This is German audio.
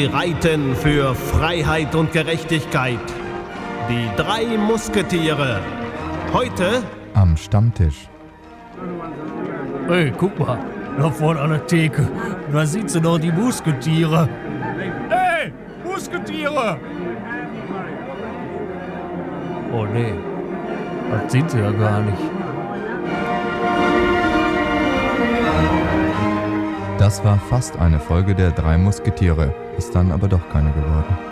Sie reiten für Freiheit und Gerechtigkeit. Die 3 Musketiere. Heute am Stammtisch. Hey, guck mal, da vorne an der Theke. Da sieht sie doch die Musketiere. Hey, Musketiere! Oh nee, das sieht sie ja gar nicht. Das war fast eine Folge der 3 Musketiere, ist dann aber doch keine geworden.